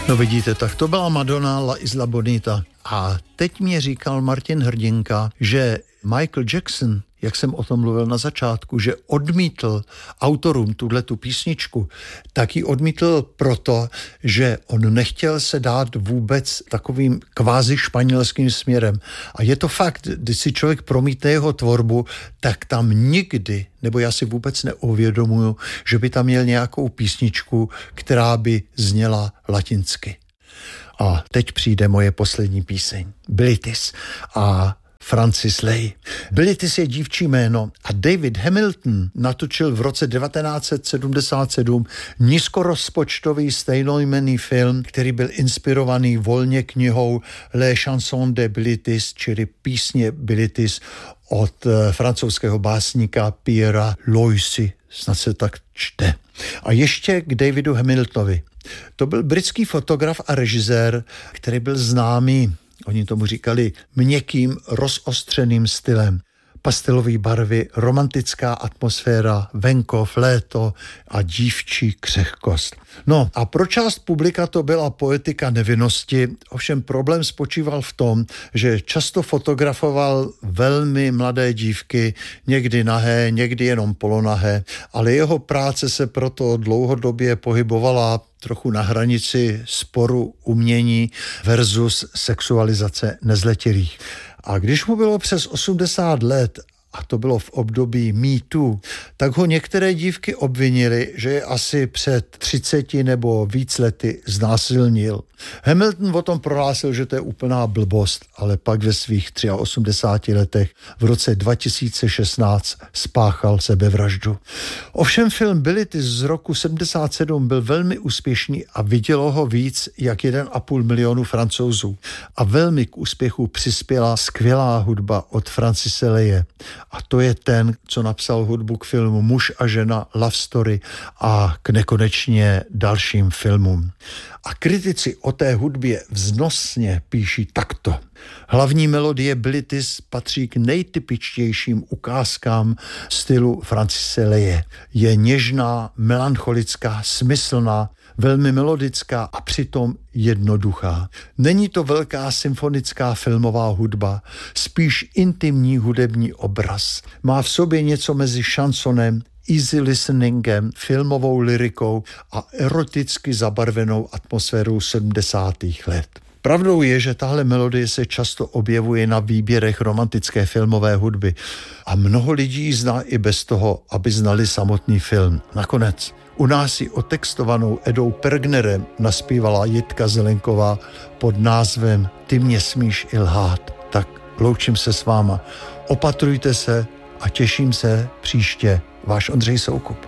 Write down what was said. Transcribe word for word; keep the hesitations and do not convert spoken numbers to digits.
No vidíte, tak to byla Madonna La Isla Bonita. A teď mě říkal Martin Hrdinka, že Michael Jackson, jak jsem o tom mluvil na začátku, že odmítl autorům tuhletu písničku, tak ji odmítl proto, že on nechtěl se dát vůbec takovým kvázi španělským směrem. A je to fakt, když si člověk promítne jeho tvorbu, tak tam nikdy, nebo já si vůbec neuvědomuju, že by tam měl nějakou písničku, která by zněla latinsky. A teď přijde moje poslední píseň. Bilitis a Francis Lai. Bilitis je dívčí jméno a David Hamilton natočil v roce devatenáct set sedmdesát sedm nízkorozpočtový stejnojmenný film, který byl inspirovaný volně knihou Les Chansons de Bilitis, čili písně Bilitis od francouzského básníka Pierra Loisy. Snad se tak čte. A ještě k Davidu Hamiltonovi. To byl britský fotograf a režisér, který byl známý, oni tomu říkali, měkkým, rozostřeným stylem. Pastelové barvy, romantická atmosféra, venkov, léto a dívčí křehkost. No a pro část publika to byla poetika nevinnosti, ovšem problém spočíval v tom, že často fotografoval velmi mladé dívky, někdy nahé, někdy jenom polonahé, ale jeho práce se proto dlouhodobě pohybovala trochu na hranici sporu umění versus sexualizace nezletilých. A když mu bylo přes osmdesát let, a to bylo v období Me Too, tak ho některé dívky obvinili, že je asi před třiceti nebo víc lety znásilnil. Hamilton o tom prohlásil, že to je úplná blbost, ale pak ve svých osmdesáti třech letech v roce dva tisíce šestnáct spáchal sebevraždu. Ovšem film Bilitis z roku sedmdesát sedm byl velmi úspěšný a vidělo ho víc jak jeden a půl milionu Francouzů. A velmi k úspěchu přispěla skvělá hudba od Francise Laie. A to je ten, co napsal hudbu k filmu Muž a žena, Love Story a k nekonečně dalším filmům. A kritici o té hudbě vznosně píší takto. Hlavní melodie Bilitis patří k nejtypičtějším ukázkám stylu Francise Laie. Je něžná, melancholická, smyslná, velmi melodická a přitom jednoduchá. Není to velká symfonická filmová hudba, spíš intimní hudební obraz. Má v sobě něco mezi šansonem, easy listeningem, filmovou lyrikou a eroticky zabarvenou atmosférou sedmdesátých let. Pravdou je, že tahle melodie se často objevuje na výběrech romantické filmové hudby a mnoho lidí ji zná i bez toho, aby znali samotný film. Nakonec u nás ji otextovanou Edou Pergnerem naspívala Jitka Zelenková pod názvem Ty mě smíš i lhát. Tak loučím se s váma. Opatrujte se a těším se příště. Váš Ondřej Soukup.